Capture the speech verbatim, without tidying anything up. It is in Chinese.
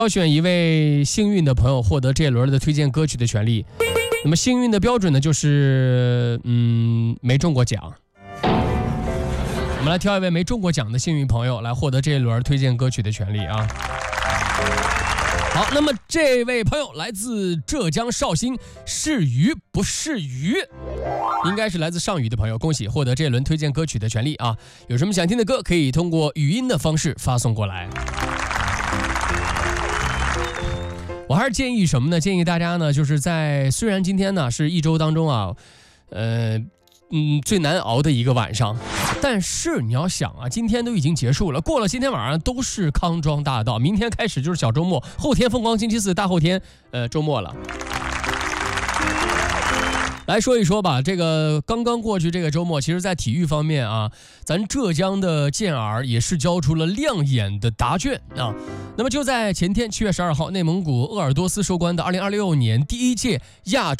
挑选一位幸运的朋友获得这一轮的推荐歌曲的权利。那么幸运的标准呢，就是嗯没中过奖。我们来挑一位没中过奖的幸运朋友来获得这一轮推荐歌曲的权利啊。好，那么这位朋友来自浙江绍兴，是鱼不是鱼，应该是来自上虞的朋友，恭喜获得这一轮推荐歌曲的权利啊！有什么想听的歌，可以通过语音的方式发送过来。我还是建议什么呢？建议大家呢，就是在虽然今天呢是一周当中啊，呃，嗯，最难熬的一个晚上，但是你要想啊，今天都已经结束了，过了今天晚上都是康庄大道，明天开始就是小周末，后天疯狂星期四，大后天呃周末了。来说一说吧，这个刚刚过去这个周末，其实在体育方面啊，咱浙江的健儿也是交出了亮眼的答卷啊。那么就在前天七月十二号，内蒙古鄂尔多斯收官的二零二六年第一届亚洲